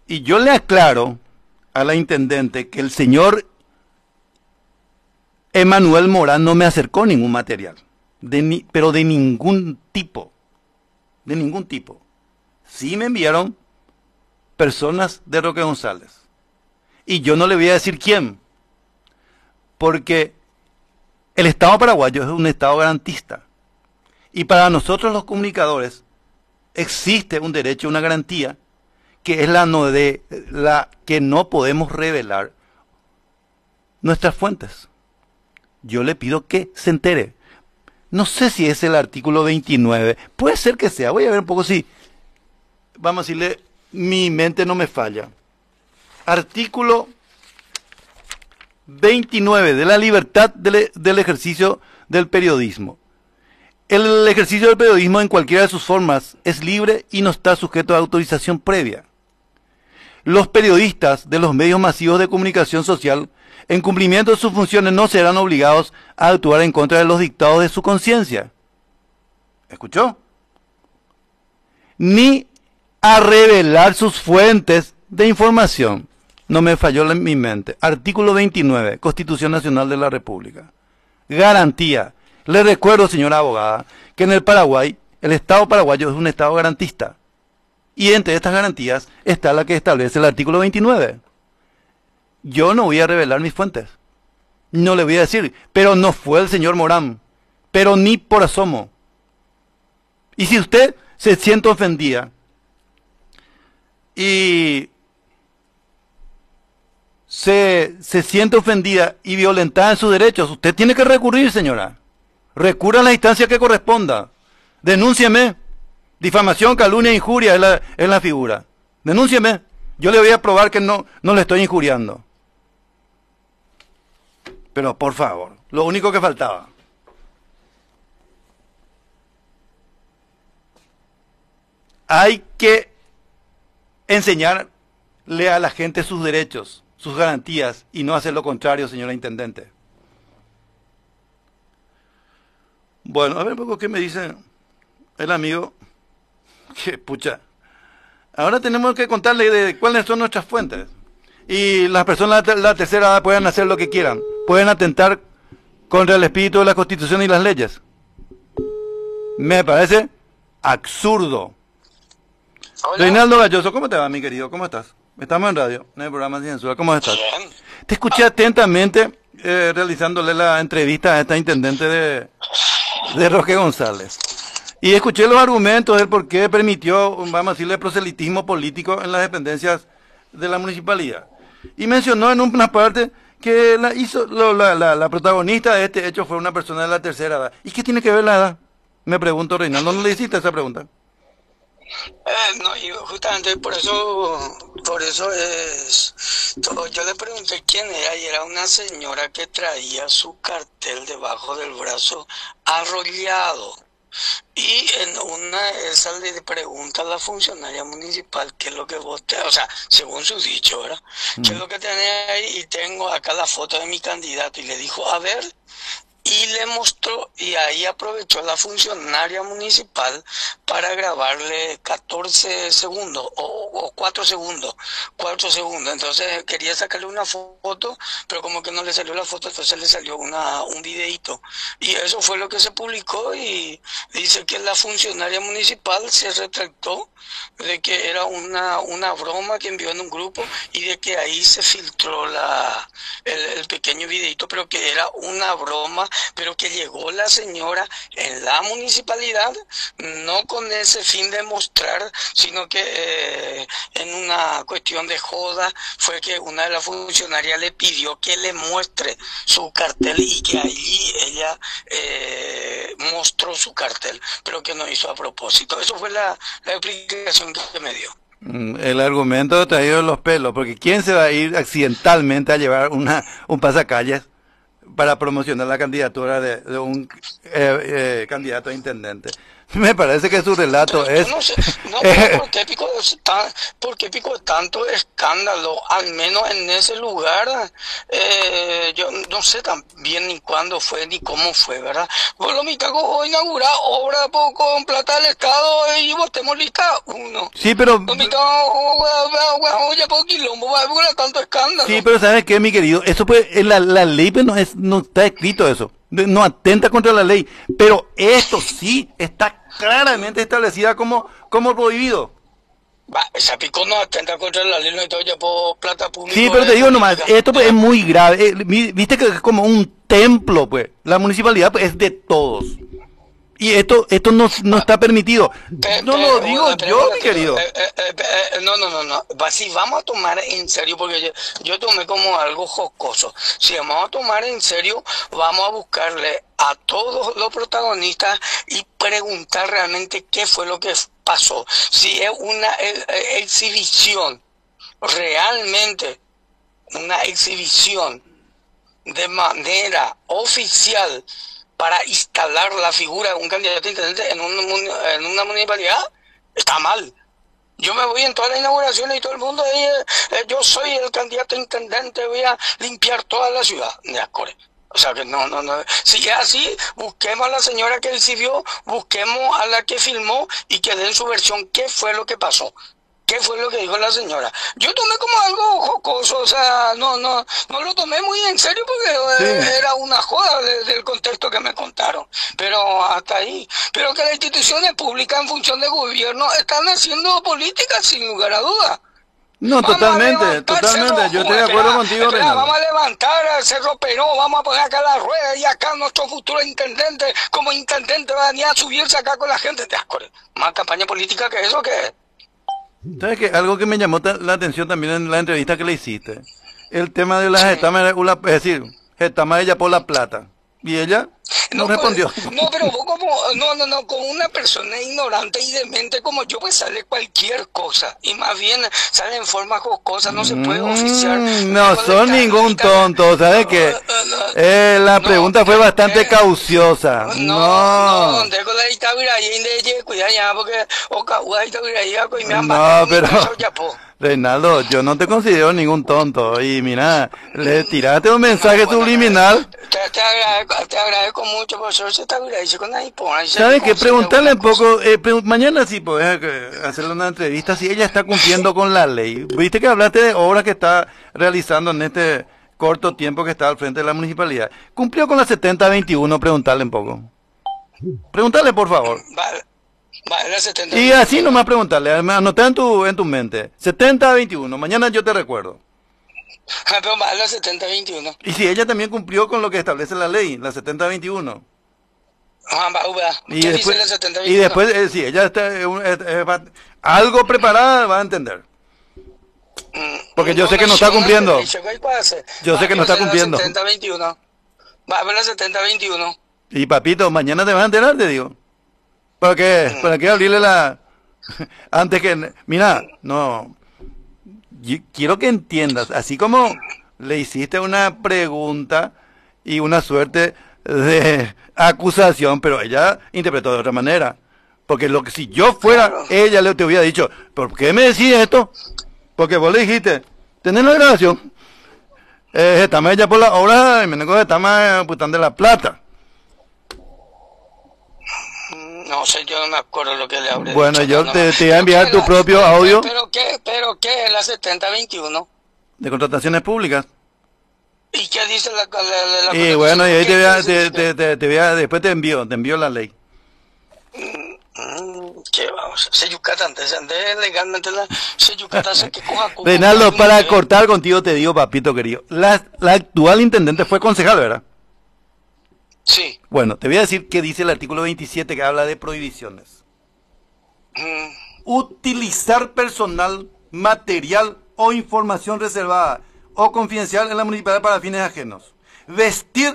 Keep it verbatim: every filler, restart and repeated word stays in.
Y yo le aclaro a la intendente que el señor Emanuel Morán no me acercó ningún material, de ni, pero de ningún tipo, de ningún tipo. Sí me enviaron personas de Roque González. Y yo no le voy a decir quién, porque el Estado paraguayo es un Estado garantista. Y para nosotros los comunicadores existe un derecho, una garantía, que es la, no de, la que no podemos revelar nuestras fuentes. Yo le pido que se entere. No sé si es el artículo veintinueve. Puede ser que sea. Voy a ver un poco si, vamos a decirle, mi mente no me falla. Artículo veintinueve de la libertad del, del ejercicio del periodismo. El ejercicio del periodismo en cualquiera de sus formas es libre y no está sujeto a autorización previa. Los periodistas de los medios masivos de comunicación social, en cumplimiento de sus funciones, no serán obligados a actuar en contra de los dictados de su conciencia. ¿Escuchó? Ni a revelar sus fuentes de información. No me falló en mi mente. Artículo veintinueve, Constitución Nacional de la República. Garantía. Le recuerdo, señora abogada, que en el Paraguay, el Estado paraguayo es un Estado garantista. Y entre estas garantías está la que establece el artículo veintinueve. Yo no voy a revelar mis fuentes. No le voy a decir, pero no fue el señor Morán. Pero ni por asomo. Y si usted se siente ofendida y se, se siente ofendida y violentada en sus derechos, usted tiene que recurrir, señora. Recurra a la instancia que corresponda. Denúncieme. Difamación, calumnia, injuria es la, es la figura. Denúncieme. Yo le voy a probar que no, no le estoy injuriando. Pero por favor, lo único que faltaba. Hay que enseñarle a la gente sus derechos, sus garantías, y no hacer lo contrario, señora intendente. Bueno, a ver un poco qué me dice el amigo. Que pucha. Ahora tenemos que contarle de cuáles son nuestras fuentes. Y las personas de la tercera edad pueden hacer lo que quieran. Pueden atentar contra el espíritu de la Constitución y las leyes. Me parece absurdo. Hola. Reinaldo Galloso, ¿cómo te va, mi querido? ¿Cómo estás? Estamos en radio, en el programa Sin Censura. ¿Cómo estás? Bien. Te escuché atentamente eh, realizándole la entrevista a esta intendente de, de Roque González. Y escuché los argumentos del por qué permitió, vamos a decirle, proselitismo político en las dependencias de la municipalidad. Y mencionó en una parte que la, hizo, lo, la, la, la protagonista de este hecho fue una persona de la tercera edad. ¿Y qué tiene que ver la edad? Me pregunto, Reinaldo, ¿no le hiciste esa pregunta? Eh, no, y justamente por eso, por eso es, yo le pregunté quién era y era una señora que traía su cartel debajo del brazo arrollado. Y en una esa le pregunta a la funcionaria municipal qué es lo que vos te, o sea, según su dicho, ¿verdad? Mm. ¿Qué es lo que tenés ahí? Y tengo acá la foto de mi candidato y le dijo, a ver, y le mostró, y ahí aprovechó la funcionaria municipal para grabarle catorce segundos o, o cuatro segundos, cuatro segundos. Entonces quería sacarle una foto, pero como que no le salió la foto, entonces le salió una un videíto. Y eso fue lo que se publicó y dice que la funcionaria municipal se retractó de que era una, una broma que envió en un grupo y de que ahí se filtró la, el, el pequeño videíto, pero que era una broma, pero que llegó la señora en la municipalidad, no con ese fin de mostrar, sino que eh, en una cuestión de joda fue que una de las funcionarias le pidió que le muestre su cartel y que allí ella eh, mostró su cartel, pero que no hizo a propósito. Eso fue la, la explicación que me dio. El argumento traído de los pelos, porque ¿quién se va a ir accidentalmente a llevar una un pasacalles para promocionar la candidatura de, de un eh, eh, candidato a intendente? Me parece que su relato Pero yo es... no sé, no, pero ¿por qué pico, tan, por qué pico tanto escándalo? Al menos en ese lugar, eh, yo no sé tan bien ni cuándo fue ni cómo fue, ¿verdad? Pues lo mitad cojo inaugurar obra po- con plata del Estado y votemos lista uno. Sí, pero... Lo mitad ya por quilombo, va a tanto escándalo. Sí, pero ¿sabes qué, mi querido? Eso pues, en la, la ley pues, no, es, no está escrito eso. De- No atenta contra la ley. Pero esto sí está claramente establecida como, como prohibido. Va, esa pico no atenta contra la ley, no todo ya por plata pública. Sí, pero te digo nomás, esto pues, es muy grave. Eh, vi- Viste que es como un templo, pues. La municipalidad pues, es de todos. Y esto esto no, no está permitido. Pe- No pe- lo digo bueno, pero yo, mi espérate, querido. eh, eh, eh, eh, no, no, no, no. Va, si vamos a tomar en serio, porque yo, yo tomé como algo jocoso. Si vamos a tomar en serio, vamos a buscarle a todos los protagonistas y preguntar realmente qué fue lo que pasó. Si es una eh, eh, exhibición, realmente una exhibición de manera oficial para instalar la figura de un candidato a intendente en, un, muni- en una municipalidad, está mal. Yo me voy en todas las inauguraciones y todo el mundo ahí, eh, eh, yo soy el candidato a intendente, voy a limpiar toda la ciudad de Ascore. O sea que no, no, no. Si es así, busquemos a la señora que exhibió, busquemos a la que filmó y que den su versión, qué fue lo que pasó. ¿Qué fue lo que dijo la señora? Yo tomé como algo jocoso, o sea, no, no, no lo tomé muy en serio porque eh, Sí. era una joda de- del contexto que me contaron. Pero hasta ahí. Pero que las instituciones públicas en función de gobierno están haciendo política sin lugar a dudas. No, Vamos a totalmente, levantar totalmente. Cerro Yo estoy Juan, de acuerdo espera, contigo, espera, Reinaldo. vamos a levantar el Cerro Peró, vamos a poner acá la rueda y acá nuestro futuro intendente, como intendente va a venir a subirse acá con la gente. ¿Te acuerdas? Más campaña política que eso que es. ¿Sabes qué? Algo que me llamó ta- la atención también en la entrevista que le hiciste. El tema de las Sí. getamas, de Ula- es decir, getama ella por la plata. Y ella no, No, respondió. pues, no, pero vos como, no, no, no, como una persona ignorante y demente como yo, pues sale cualquier cosa. Y más bien sale en forma jocosa, no se puede oficiar. Mm, no con son la ningún carita. tonto, ¿sabes qué? Eh, la No, pregunta fue eh, bastante eh, cauciosa. No, No, no, dejo la dictadura y de ye, cuidado ya, porque oca, una dictadura y algo y me han no, matado mi pero casa, ya, po. Reinaldo, yo no te considero ningún tonto. Y mira, le tiraste un mensaje No, bueno, subliminal. Te, te, agradezco, te agradezco mucho, profesor, se te agradece con ahí, po. Ahí se ¿Sabes qué? consigue Preguntarle un alguna cosa. poco, eh, pre- mañana sí podés eh, hacerle una entrevista si ella está cumpliendo con la ley. Viste que hablaste de obras que está realizando en este corto tiempo que está al frente de la municipalidad. ¿Cumplió con la setenta veintiuno? Preguntarle un poco. Preguntarle, por favor. Vale, vale, la setenta. Y así nomás preguntarle, anotá en tu, en tu mente. setenta veintiuno, mañana yo te recuerdo. Ah, pero vale la setenta veintiuno. Y si ella también cumplió con lo que establece la ley, la setenta veintiuno. Ah, va, va. Y ¿Qué después, dice la setenta y veintiuno? después eh, si ella está eh, un- eh, eh, va- algo preparada, va a entender. Mm, Porque yo sé que no está menciona, cumpliendo. dice, ¿qué pasa? Yo sé Va, que no está dice la cumpliendo. setenta veintiuno. Va a ver la setenta veintiuno. Y papito, mañana te vas a enterar, te digo. ¿Para qué? ¿Para qué abrirle la... Antes que... Mira, no... Yo quiero que entiendas, así como le hiciste una pregunta y una suerte de acusación, pero ella interpretó de otra manera. Porque lo que si yo fuera Claro. ella le te hubiera dicho, ¿por qué me decís esto? Porque vos le dijiste, tenés la grabación. Eh, estamos ella por la obra y me negó estamos putando de la plata. Mm, No sé, yo no me acuerdo lo que le hablé. Bueno, dicho, yo no, te, no. te voy a Pero enviar ¿qué tu la- propio pero- audio Pero qué, pero qué es la setenta veintiuno. de contrataciones públicas. ¿Y qué dice la, la, la, la Y bueno, y ahí te voy a, ¿Qué te, dice? te, te, te voy a, después te envío, te envío la ley. Mm, ¿Qué vamos? Se Yucatán, te de legalmente la se Yucatán se que coja cupo. Reinaldo, para Eh, cortar contigo te digo, papito querido, la, la actual intendente fue concejal, ¿verdad? Sí. Bueno, te voy a decir qué dice el artículo veintisiete que habla de prohibiciones. Mm, Utilizar personal, material o información reservada o confidencial en la municipalidad para fines ajenos. Vestir